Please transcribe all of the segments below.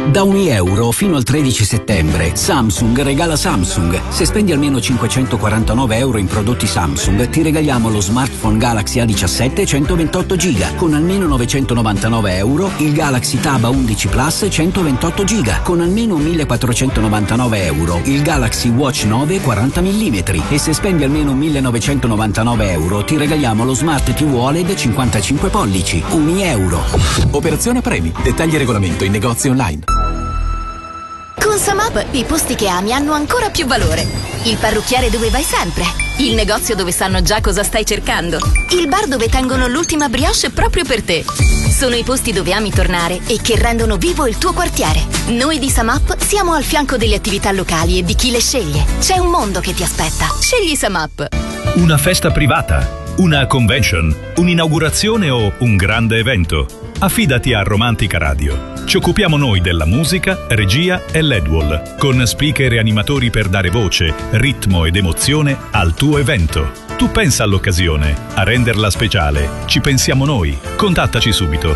Da €1 fino al 13 settembre Samsung regala Samsung. Se spendi almeno €549 in prodotti Samsung ti regaliamo lo smartphone Galaxy A17 128 GB. Con almeno €999 il Galaxy Tab A11 Plus 128 GB. Con almeno €1.499 il Galaxy Watch 9 40 mm. E se spendi almeno €1.999 ti regaliamo lo Smart TV OLED 55 pollici. €1. Operazione premi. Dettagli e regolamento in negozi online. Con Samap i posti che ami hanno ancora più valore. Il parrucchiere dove vai sempre. Il negozio dove sanno già cosa stai cercando. Il bar dove tengono l'ultima brioche proprio per te. Sono i posti dove ami tornare e che rendono vivo il tuo quartiere. Noi di Samap siamo al fianco delle attività locali e di chi le sceglie. C'è un mondo che ti aspetta. Scegli Samap. Una festa privata, una convention, un'inaugurazione o un grande evento. Affidati a Romantica Radio. Ci occupiamo noi della musica, regia e LED wall, con speaker e animatori per dare voce, ritmo ed emozione al tuo evento. Tu pensa all'occasione, a renderla speciale. Ci pensiamo noi. Contattaci subito.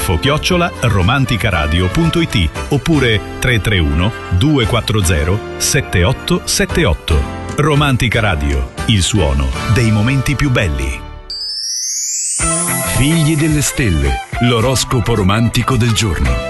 info@romanticaradio.it oppure 331 240 7878. Romantica Radio, il suono dei momenti più belli. Figli delle stelle, l'oroscopo romantico del giorno.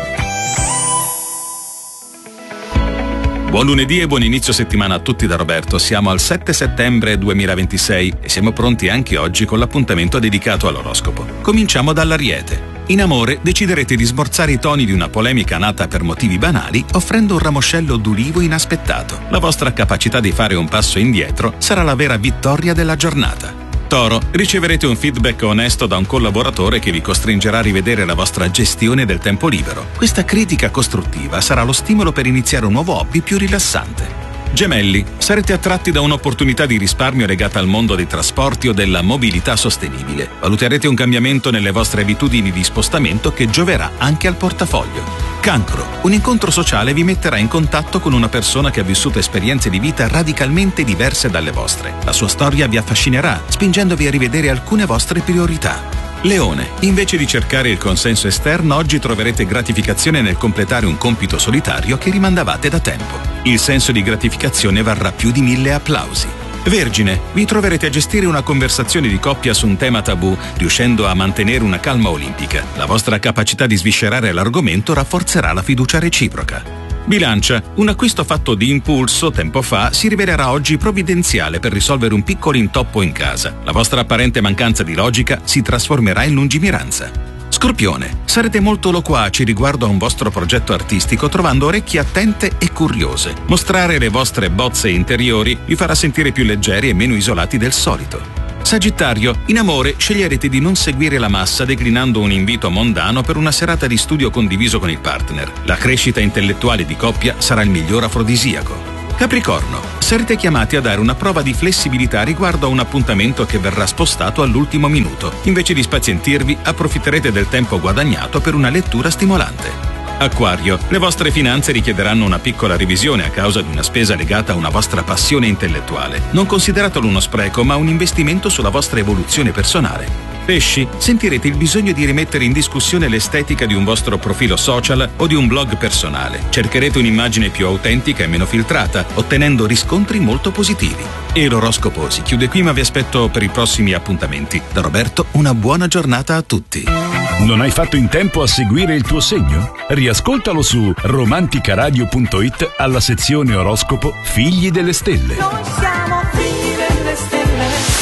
Buon lunedì e buon inizio settimana a tutti da Roberto. Siamo al 7 settembre 2026 e siamo pronti anche oggi con l'appuntamento dedicato all'oroscopo. Cominciamo dall'Ariete. In amore deciderete di smorzare i toni di una polemica nata per motivi banali offrendo un ramoscello d'ulivo inaspettato. La vostra capacità di fare un passo indietro sarà la vera vittoria della giornata. Toro, riceverete un feedback onesto da un collaboratore che vi costringerà a rivedere la vostra gestione del tempo libero. Questa critica costruttiva sarà lo stimolo per iniziare un nuovo hobby più rilassante. Gemelli, sarete attratti da un'opportunità di risparmio legata al mondo dei trasporti o della mobilità sostenibile. Valuterete un cambiamento nelle vostre abitudini di spostamento che gioverà anche al portafoglio. Cancro, un incontro sociale vi metterà in contatto con una persona che ha vissuto esperienze di vita radicalmente diverse dalle vostre. La sua storia vi affascinerà, spingendovi a rivedere alcune vostre priorità. Leone, invece di cercare il consenso esterno, oggi troverete gratificazione nel completare un compito solitario che rimandavate da tempo. Il senso di gratificazione varrà più di 1000 applausi. Vergine, vi troverete a gestire una conversazione di coppia su un tema tabù, riuscendo a mantenere una calma olimpica. La vostra capacità di sviscerare l'argomento rafforzerà la fiducia reciproca. Bilancia, un acquisto fatto di impulso tempo fa si rivelerà oggi provvidenziale per risolvere un piccolo intoppo in casa. La vostra apparente mancanza di logica si trasformerà in lungimiranza. Scorpione, sarete molto loquaci riguardo a un vostro progetto artistico trovando orecchie attente e curiose. Mostrare le vostre bozze interiori vi farà sentire più leggeri e meno isolati del solito. Sagittario, in amore sceglierete di non seguire la massa declinando un invito mondano per una serata di studio condiviso con il partner. La crescita intellettuale di coppia sarà il miglior afrodisiaco. Capricorno, sarete chiamati a dare una prova di flessibilità riguardo a un appuntamento che verrà spostato all'ultimo minuto. Invece di spazientirvi, approfitterete del tempo guadagnato per una lettura stimolante. Acquario, le vostre finanze richiederanno una piccola revisione a causa di una spesa legata a una vostra passione intellettuale. Non consideratelo uno spreco, ma un investimento sulla vostra evoluzione personale. Pesci, sentirete il bisogno di rimettere in discussione l'estetica di un vostro profilo social o di un blog personale. Cercherete un'immagine più autentica e meno filtrata, ottenendo riscontri molto positivi. E l'oroscopo si chiude qui, ma vi aspetto per i prossimi appuntamenti. Da Roberto, una buona giornata a tutti. Non hai fatto in tempo a seguire il tuo segno? Riascoltalo su romanticaradio.it alla sezione oroscopo Figli delle Stelle. Noi siamo figli delle stelle.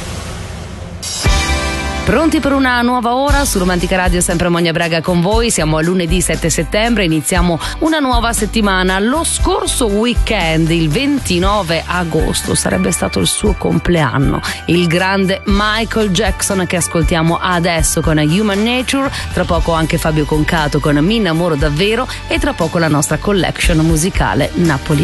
Pronti per una nuova ora su Romantica Radio, sempre Monia Braga con voi. Siamo a lunedì 7 settembre, iniziamo una nuova settimana. Lo scorso weekend, il 29 agosto, sarebbe stato il suo compleanno. Il grande Michael Jackson, che ascoltiamo adesso con Human Nature, tra poco anche Fabio Concato con Mi innamoro davvero e tra poco la nostra collection musicale Napoli.